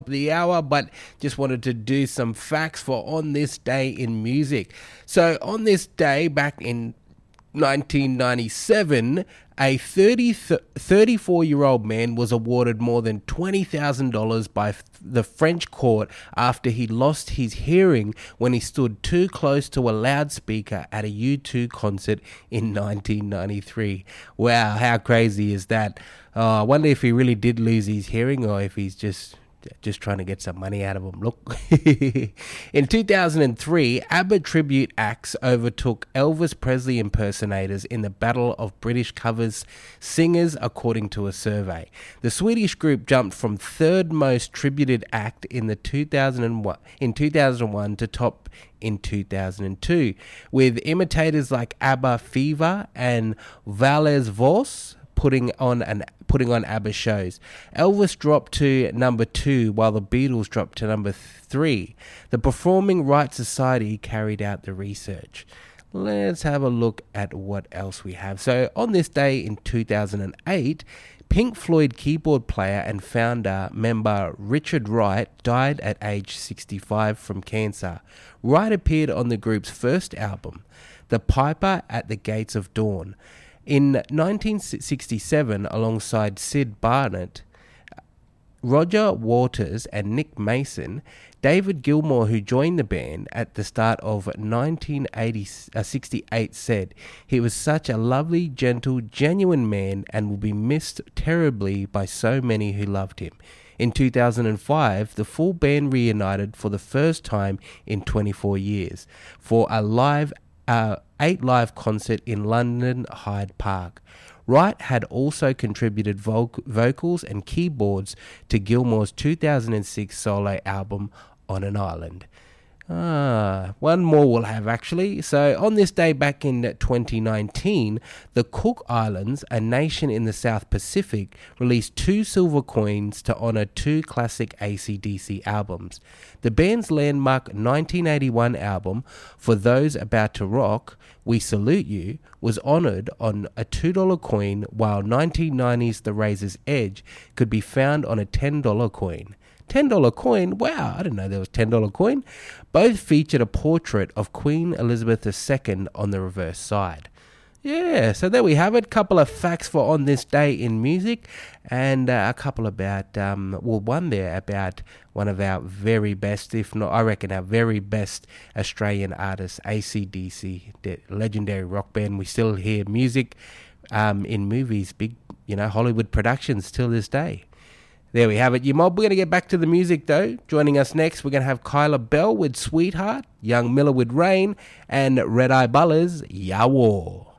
the hour, but just wanted to do some facts for on this day in music. So on this day back in 1997, a 34-year-old man was awarded more than $20,000 by the French court after he lost his hearing when he stood too close to a loudspeaker at a U2 concert in 1993. Wow, how crazy is that? I wonder if he really did lose his hearing or if he's just trying to get some money out of them. Look. In 2003, ABBA tribute acts overtook Elvis Presley impersonators in the Battle of British Covers Singers, according to a survey. The Swedish group jumped from third most tributed act in 2001 to top in 2002, with imitators like ABBA Fever and Valles Voss putting on ABBA shows. Elvis dropped to number 2 while the Beatles dropped to number 3. The Performing Rights Society carried out the research. Let's have a look at what else we have. So on this day in 2008, Pink Floyd keyboard player and founder member Richard Wright died at age 65 from cancer. Wright appeared on the group's first album, The Piper at the Gates of Dawn. In 1967, alongside Sid Barrett, Roger Waters and Nick Mason, David Gilmour, who joined the band at the start of 1968, said, "He was such a lovely, gentle, genuine man and will be missed terribly by so many who loved him." In 2005, the full band reunited for the first time in 24 years for a 8 live concert in London Hyde Park. Wright had also contributed vocals and keyboards to Gilmour's 2006 solo album On an Island. One more we'll have actually. So on this day back in 2019, the Cook Islands, a nation in the South Pacific, released 2 silver coins to honour 2 classic AC/DC albums. The band's landmark 1981 album, For Those About to Rock, We Salute You, was honoured on a $2 coin, while 1990's The Razor's Edge could be found on a $10 coin. $10 coin? Wow, I didn't know there was $10 coin. Both featured a portrait of Queen Elizabeth II on the reverse side. Yeah, so there we have it. Couple of facts for on this day in music, and a couple about, one there about one of our very best, if not, I reckon our very best Australian artists, AC/DC, the legendary rock band. We still hear music in movies, big, Hollywood productions till this day. There we have it, you mob. We're going to get back to the music, though. Joining us next, we're going to have Kyla Bell with Sweetheart, Young Miller with Rain, and Red Eye Bullers, Yawar.